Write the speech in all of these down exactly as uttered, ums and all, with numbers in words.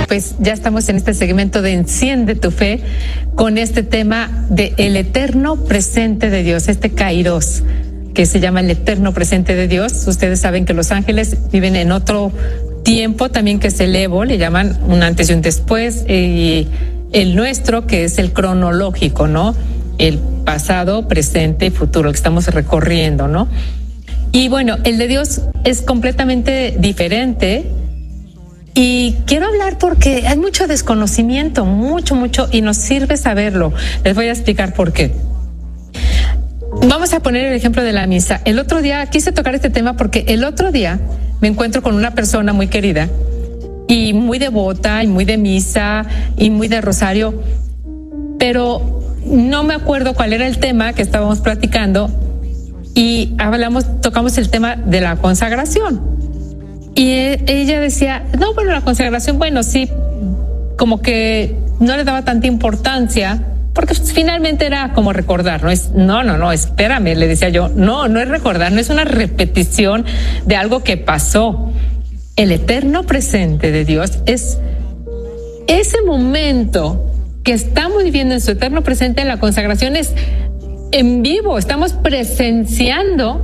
pues ya estamos en este segmento de Enciende tu Fe con este tema de el eterno presente de Dios, este Kairos, que se llama el eterno presente de Dios. Ustedes saben que los ángeles viven en otro tiempo también, que es el Evo, le llaman un antes y un después, y el nuestro, que es el cronológico, ¿no? El pasado, presente y futuro que estamos recorriendo, ¿no? Y bueno, el de Dios es completamente diferente. Y quiero hablar porque hay mucho desconocimiento, mucho, mucho, y nos sirve saberlo. Les voy a explicar por qué. Vamos a poner el ejemplo de la misa. El otro día quise tocar este tema porque el otro día me encuentro con una persona muy querida y muy devota y muy de misa y muy de rosario, pero no me acuerdo cuál era el tema que estábamos platicando y hablamos, tocamos el tema de la consagración. Y ella decía, no, bueno, la consagración, bueno, sí, como que no le daba tanta importancia, porque finalmente era como recordar, ¿no? Es, no, no, no, espérame, le decía yo, no, no es recordar, no es una repetición de algo que pasó. El eterno presente de Dios es ese momento que estamos viviendo en su eterno presente. La consagración es en vivo, estamos presenciando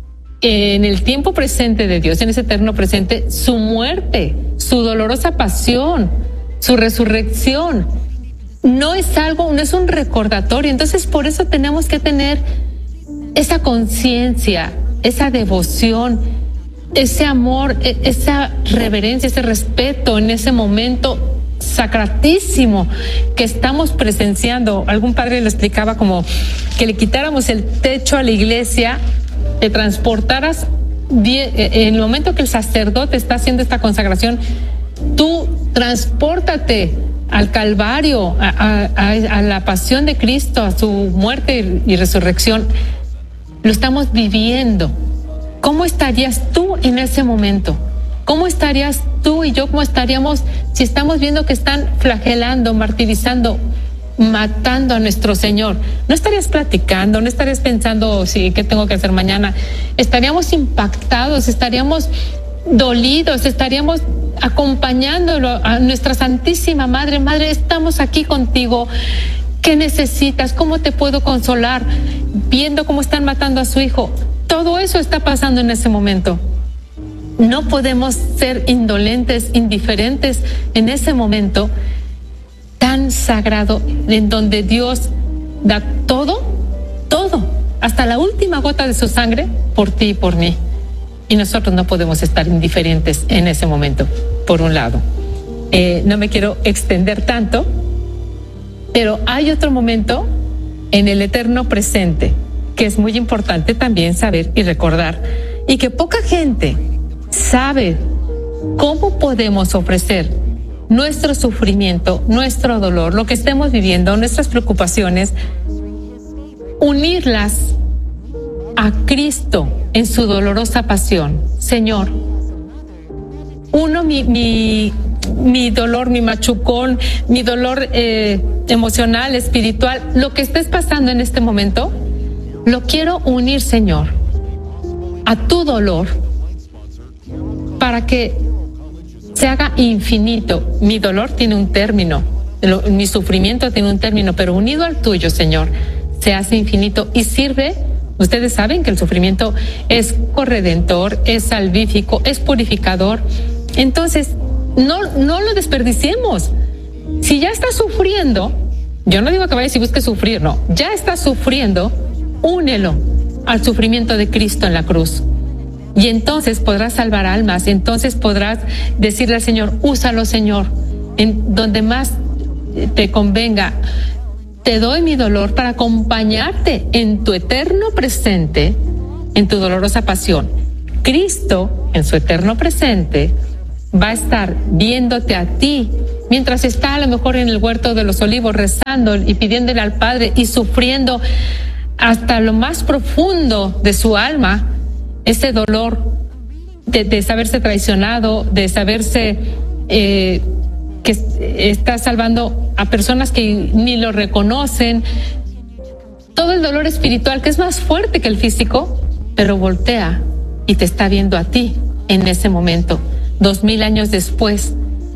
en el tiempo presente de Dios, en ese eterno presente, su muerte, su dolorosa pasión, su resurrección. No es algo, no es un recordatorio. Entonces, por eso tenemos que tener esa conciencia, esa devoción, ese amor, esa reverencia, ese respeto en ese momento sacratísimo que estamos presenciando. Algún padre lo explicaba como que le quitáramos el techo a la iglesia, te transportaras en el momento que el sacerdote está haciendo esta consagración, tú transpórtate al Calvario, a, a, a la pasión de Cristo, a su muerte y resurrección. Lo estamos viviendo. ¿Cómo estarías tú en ese momento? ¿Cómo estarías tú y yo? ¿Cómo estaríamos si estamos viendo que están flagelando, martirizando, matando a nuestro Señor? No estarías platicando, no estarías pensando, sí, ¿qué tengo que hacer mañana? Estaríamos impactados, estaríamos dolidos, estaríamos acompañándolo a nuestra Santísima Madre. Madre, estamos aquí contigo. ¿Qué necesitas? ¿Cómo te puedo consolar? Viendo cómo están matando a su hijo. Todo eso está pasando en ese momento. No podemos ser indolentes, indiferentes en ese momento tan sagrado, en donde Dios da todo, todo, hasta la última gota de su sangre por ti y por mí. Y nosotros no podemos estar indiferentes en ese momento, por un lado. Eh, no me quiero extender tanto, pero hay otro momento en el eterno presente que es muy importante también saber y recordar, y que poca gente sabe cómo podemos ofrecer nuestro sufrimiento, nuestro dolor, lo que estemos viviendo, nuestras preocupaciones, unirlas a Cristo en su dolorosa pasión. Señor, uno mi, mi, mi dolor, mi machucón, mi dolor eh, emocional, espiritual, lo que estés pasando en este momento, lo quiero unir, Señor, a tu dolor, para que se haga infinito. Mi dolor tiene un término, lo, mi sufrimiento tiene un término, pero unido al tuyo, Señor, se hace infinito y sirve. Ustedes saben que el sufrimiento es corredentor, es salvífico, es purificador. Entonces, no, no lo desperdiciemos. Si ya estás sufriendo, yo no digo que vayas y busques sufrir, no, ya estás sufriendo, únelo al sufrimiento de Cristo en la cruz. Y entonces podrás salvar almas, entonces podrás decirle al Señor, úsalo, Señor, en donde más te convenga. Te doy mi dolor para acompañarte en tu eterno presente, en tu dolorosa pasión. Cristo, en su eterno presente, va a estar viéndote a ti, mientras está a lo mejor en el huerto de los olivos rezando y pidiéndole al Padre y sufriendo hasta lo más profundo de su alma ese dolor de, de saberse traicionado, de saberse eh, que está salvando a personas que ni lo reconocen. Todo el dolor espiritual, que es más fuerte que el físico, pero voltea y te está viendo a ti en ese momento, dos mil años después.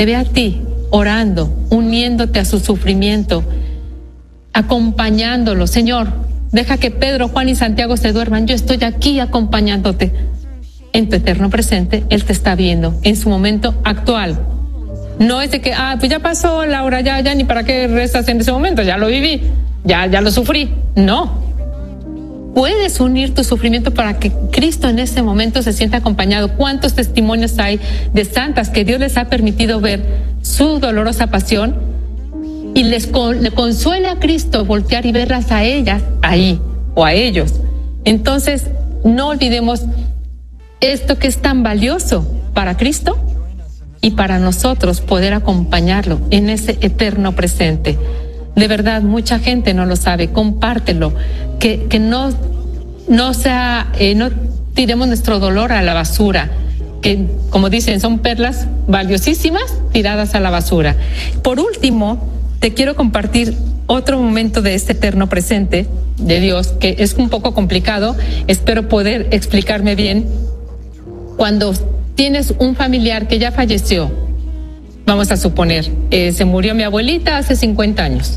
te ve a ti orando, uniéndote a su sufrimiento, acompañándolo. Señor, deja que Pedro, Juan y Santiago se duerman. Yo estoy aquí acompañándote. En tu eterno presente, Él te está viendo en su momento actual. No es de que, ah, pues ya pasó, Laura, ya, ya ni para qué rezas en ese momento, ya lo viví, ya, ya lo sufrí. No. Puedes unir tu sufrimiento para que Cristo en ese momento se sienta acompañado. ¿Cuántos testimonios hay de santas que Dios les ha permitido ver su dolorosa pasión y les con, le consuela a Cristo voltear y verlas a ellas ahí o a ellos? Entonces, no olvidemos esto que es tan valioso para Cristo y para nosotros poder acompañarlo en ese eterno presente. De verdad, mucha gente no lo sabe. Compártelo, que, que no, no sea, eh, no tiremos nuestro dolor a la basura, que como dicen, son perlas valiosísimas tiradas a la basura. Por último, te quiero compartir otro momento de este eterno presente de Dios, que es un poco complicado. Espero poder explicarme bien. Cuando tienes un familiar que ya falleció, vamos a suponer, eh, se murió mi abuelita hace cincuenta años.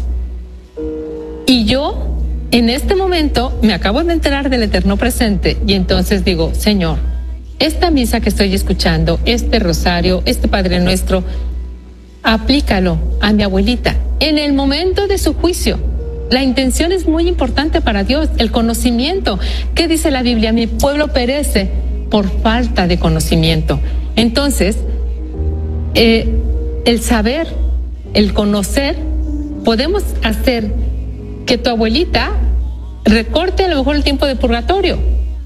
Y yo, en este momento, me acabo de enterar del eterno presente y entonces digo, Señor, esta misa que estoy escuchando, este rosario, este Padre Nuestro, aplícalo a mi abuelita en el momento de su juicio. La intención es muy importante para Dios, el conocimiento. ¿Qué dice la Biblia? Mi pueblo perece por falta de conocimiento. Entonces, eh, el saber, el conocer, podemos hacer que tu abuelita recorte a lo mejor el tiempo de purgatorio.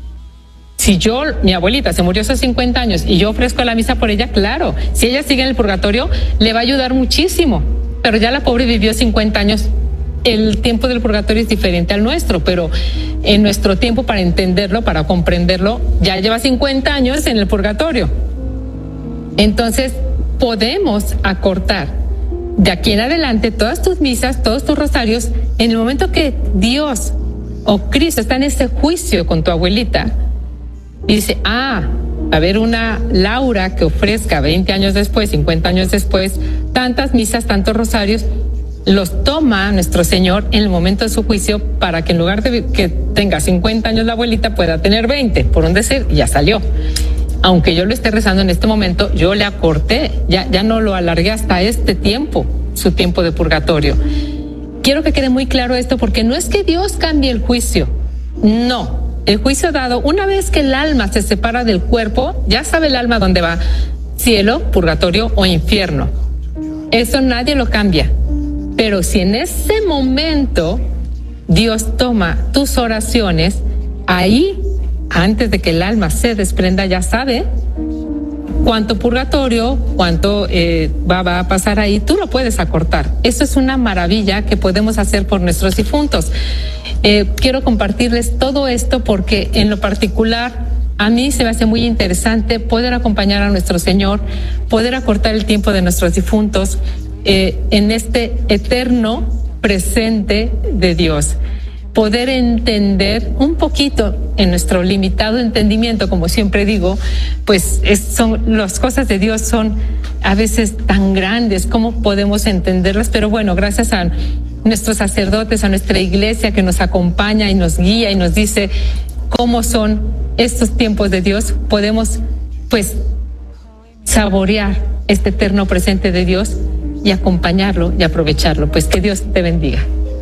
Si yo, mi abuelita se murió hace cincuenta años y yo ofrezco la misa por ella, claro, si ella sigue en el purgatorio, le va a ayudar muchísimo. Pero ya la pobre vivió cincuenta años. El tiempo del purgatorio es diferente al nuestro, pero en nuestro tiempo, para entenderlo, para comprenderlo, ya lleva cincuenta años en el purgatorio. Entonces, podemos acortar de aquí en adelante todas tus misas, todos tus rosarios, en el momento que Dios o Cristo está en ese juicio con tu abuelita y dice, ah, va a haber una Laura que ofrezca veinte años después, cincuenta años después, tantas misas, tantos rosarios, los toma nuestro Señor en el momento de su juicio para que en lugar de que tenga cincuenta años la abuelita pueda tener veinte, por un decir, ya salió. Aunque yo lo esté rezando en este momento, yo le acorté, ya, ya no lo alargué hasta este tiempo, su tiempo de purgatorio. Quiero que quede muy claro esto, porque no es que Dios cambie el juicio, no. El juicio dado, una vez que el alma se separa del cuerpo, ya sabe el alma dónde va, cielo, purgatorio o infierno. Eso nadie lo cambia. Pero si en ese momento Dios toma tus oraciones, ahí, antes de que el alma se desprenda, ya sabe cuánto purgatorio, cuánto eh, va, va a pasar ahí, tú lo puedes acortar. Eso es una maravilla que podemos hacer por nuestros difuntos. Eh, quiero compartirles todo esto porque en lo particular a mí se me hace muy interesante poder acompañar a nuestro Señor, poder acortar el tiempo de nuestros difuntos eh, en este eterno presente de Dios. Poder entender un poquito en nuestro limitado entendimiento, como siempre digo, pues es, son, las cosas de Dios son a veces tan grandes, ¿cómo podemos entenderlas? Pero bueno, gracias a nuestros sacerdotes, a nuestra iglesia que nos acompaña y nos guía y nos dice cómo son estos tiempos de Dios, podemos pues saborear este eterno presente de Dios y acompañarlo y aprovecharlo. Pues que Dios te bendiga.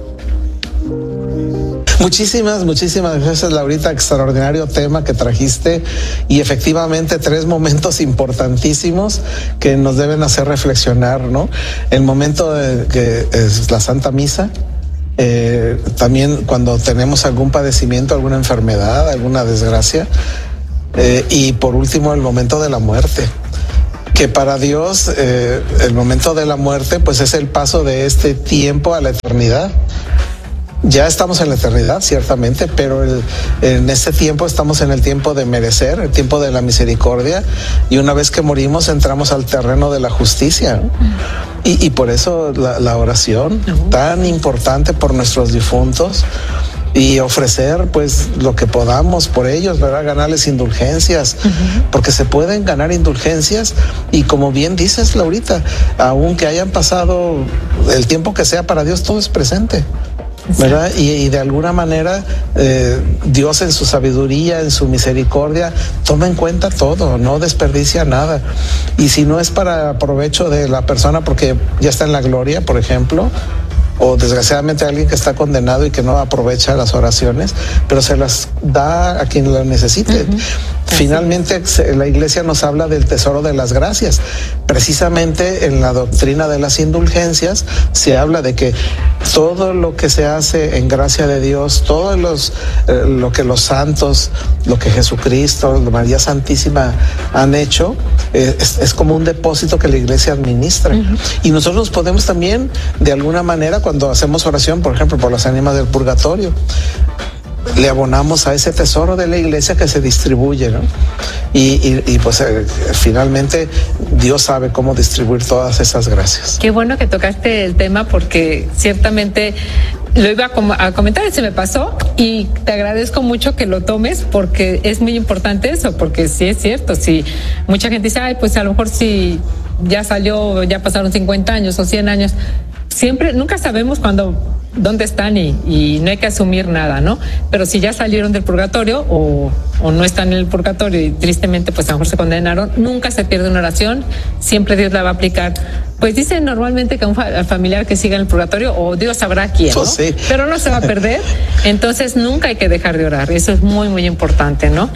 Muchísimas, muchísimas gracias, Laurita. Extraordinario tema que trajiste y efectivamente tres momentos importantísimos que nos deben hacer reflexionar, ¿no? El momento de que es la Santa Misa, eh, también cuando tenemos algún padecimiento, alguna enfermedad, alguna desgracia, eh, y por último el momento de la muerte. Que para Dios eh, el momento de la muerte pues es el paso de este tiempo a la eternidad. Ya estamos en la eternidad, ciertamente, pero el, en este tiempo estamos en el tiempo de merecer, el tiempo de la misericordia, y una vez que morimos entramos al terreno de la justicia. Y, y por eso la, la oración tan importante por nuestros difuntos. y ofrecer pues lo que podamos por ellos, ¿verdad? Ganarles indulgencias, uh-huh. porque se pueden ganar indulgencias y como bien dices, Laurita, aunque hayan pasado el tiempo que sea, para Dios todo es presente, ¿verdad? Y, y de alguna manera eh, Dios en su sabiduría, en su misericordia, toma en cuenta todo, no desperdicia nada. Y si no es para provecho de la persona porque ya está en la gloria, por ejemplo, o desgraciadamente alguien que está condenado y que no aprovecha las oraciones, pero se las da a quien lo necesite. Uh-huh. Finalmente, la Iglesia nos habla del tesoro de las gracias. Precisamente en la doctrina de las indulgencias se habla de que todo lo que se hace en gracia de Dios, todo los, eh, lo que los santos, lo que Jesucristo, María Santísima han hecho, eh, es, es como un depósito que la Iglesia administra. Uh-huh. Y nosotros podemos también, de alguna manera, cuando hacemos oración, por ejemplo, por las ánimas del purgatorio, le abonamos a ese tesoro de la Iglesia que se distribuye, ¿no? Y, y, y pues eh, finalmente Dios sabe cómo distribuir todas esas gracias. Qué bueno que tocaste el tema porque ciertamente lo iba a, com- a comentar y se me pasó y te agradezco mucho que lo tomes porque es muy importante eso, porque sí es cierto, si mucha gente dice, ay, pues a lo mejor si ya salió, ya pasaron cincuenta años o cien años, siempre, nunca sabemos cuándo, dónde están y, y no hay que asumir nada, ¿no? Pero si ya salieron del purgatorio o, o no están en el purgatorio y tristemente pues a lo mejor se condenaron, nunca se pierde una oración, siempre Dios la va a aplicar. Pues dicen normalmente que un fa- familiar que siga en el purgatorio, o Dios sabrá quién, ¿no? Oh, sí. Pero no se va a perder, entonces nunca hay que dejar de orar, eso es muy, muy importante, ¿no?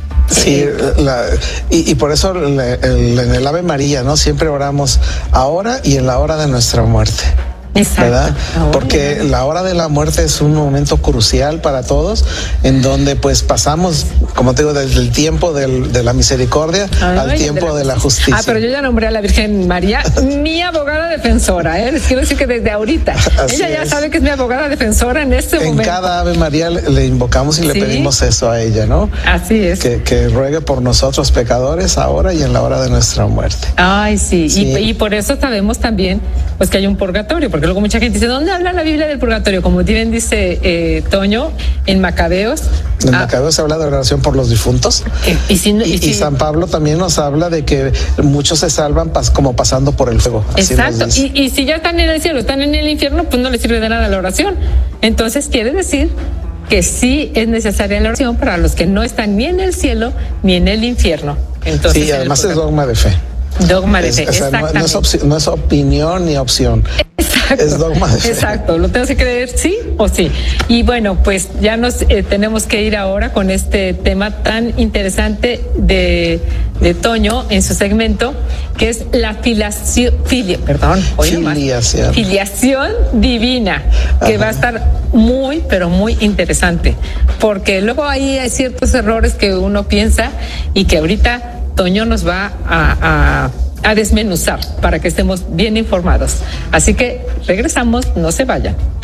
Sí, la, y, y por eso el, el, en el Ave María, ¿no? Siempre oramos ahora y en la hora de nuestra muerte. Exacto. ¿Verdad? Porque la hora de la muerte es un momento crucial para todos, en donde pues pasamos, como te digo, desde el tiempo del, de la misericordia Ay, al tiempo de la, de la justicia. Ah, pero yo ya nombré a la Virgen María mi abogada defensora, ¿eh? Les quiero decir que desde ahorita. Así ella ya es. Sabe que es mi abogada defensora en este en momento. En cada Ave María le, le invocamos y ¿Sí? le pedimos eso a ella, ¿no? Así es. Que, que ruegue por nosotros pecadores ahora y en la hora de nuestra muerte. Ay, sí. sí. Y, y por eso sabemos también pues que hay un purgatorio, porque luego mucha gente dice, ¿dónde habla la Biblia del purgatorio? Como bien dice eh, Toño, en Macabeos. En ah, Macabeos se habla de oración por los difuntos. Eh, y, si, y, y, si, y San Pablo también nos habla de que muchos se salvan pas, como pasando por el fuego. Así exacto. Y, y si ya están en el cielo, están en el infierno, pues no les sirve de nada la oración. Entonces quiere decir que sí es necesaria la oración para los que no están ni en el cielo ni en el infierno. Entonces, sí, además es dogma de fe. Dogma de fe, es, o sea, exactamente. No, no, es opci- no es opinión ni opción. Exacto. Es dogma de fe. Exacto, lo tengo que creer sí o sí. Y bueno, pues ya nos eh, tenemos que ir ahora con este tema tan interesante de, de Toño en su segmento, que es la filiación, filia, perdón, filiación. filiación divina, que Ajá. va a estar muy, pero muy interesante, porque luego ahí hay ciertos errores que uno piensa y que ahorita Toño nos va a, a, a desmenuzar para que estemos bien informados. Así que regresamos, no se vayan.